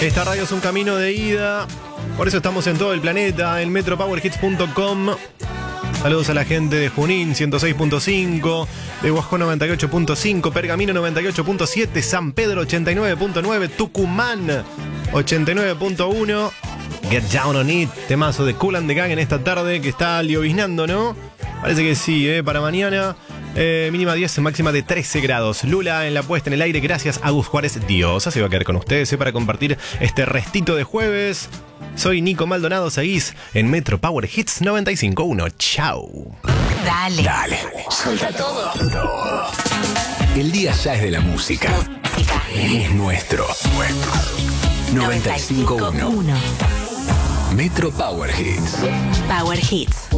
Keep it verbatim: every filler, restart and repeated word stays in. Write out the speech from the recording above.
Esta radio es un camino de ida. Por eso estamos en todo el planeta, en metro power hits punto com. Saludos a la gente de Junín ciento seis punto cinco, de Guajó noventa y ocho punto cinco, Pergamino noventa y ocho punto siete, San Pedro ochenta y nueve punto nueve, Tucumán ochenta y nueve punto uno. Get Down on It, temazo de Kool and the Gang en esta tarde que está lloviznando, ¿no? Parece que sí, ¿eh? Para mañana, eh, mínima diez, máxima de trece grados. Lula en la puesta en el aire, gracias a Gus Juárez Diosa. Se va a quedar con ustedes, ¿eh? Para compartir este restito de jueves. Soy Nico Maldonado, seguís en Metro Power Hits noventa y cinco punto uno. Chau. Dale. Dale. Suelta todo. Todo. El día ya es de la música. Música. Es nuestro. Nuestro. noventa y cinco punto uno. Metro Power Hits. Power Hits.